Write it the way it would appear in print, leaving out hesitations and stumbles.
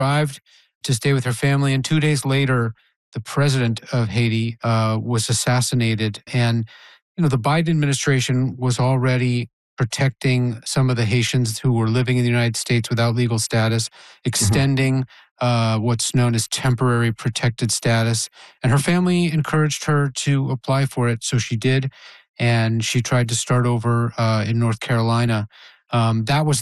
arrived to stay with her family. And 2 days later, the president of Haiti was assassinated. And, the Biden administration was already protecting some of the Haitians who were living in the United States without legal status, extending what's known as temporary protected status. And her family encouraged her to apply for it. So she did. And she tried to start over in North Carolina. That was